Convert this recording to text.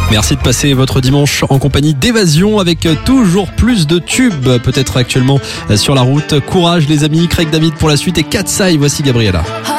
Merci de passer votre dimanche en compagnie d'Évasion avec toujours plus de tubes, peut-être actuellement sur la route. Courage les amis, Craig David pour la suite et Katsai, voici Gabriella.